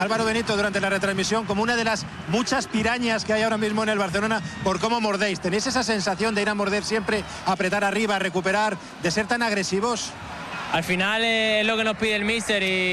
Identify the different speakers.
Speaker 1: Álvaro Benito durante la retransmisión como una de las muchas pirañas que hay ahora mismo en el Barcelona por cómo mordéis. ¿Tenéis esa sensación de ir a morder siempre, apretar arriba, recuperar, de ser tan agresivos?
Speaker 2: Al final es lo que nos pide el míster y